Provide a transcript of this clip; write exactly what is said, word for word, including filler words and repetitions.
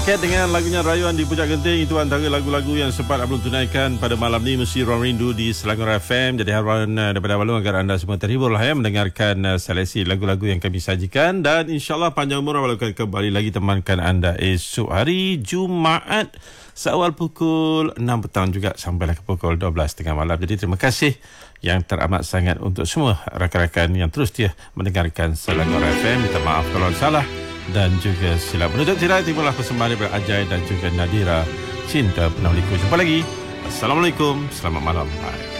Paket dengan lagunya Rayuan di Puncak Genting. Itu antara lagu-lagu yang sempat Abang tunaikan pada malam ni. Mesti Ruang Rindu di Selangor F M. Jadi harapan uh, daripada Abang agar anda semua terhibur lah ya, mendengarkan uh, seleksi lagu-lagu yang kami sajikan. Dan insyaAllah panjang umur Abang akan kembali lagi temankan anda esok hari Jumaat seawal pukul enam petang juga sampailah ke pukul dua belas tengah malam. Jadi terima kasih yang teramat sangat untuk semua rakan-rakan yang terus dia mendengarkan Selangor F M. Minta maaf kalau salah. Dan juga sila menutup tirai timbullah persembahan daripada Ajay dan juga Nadira, Cinta Penuh Liku. Jumpa lagi. Assalamualaikum. Selamat malam. Bye.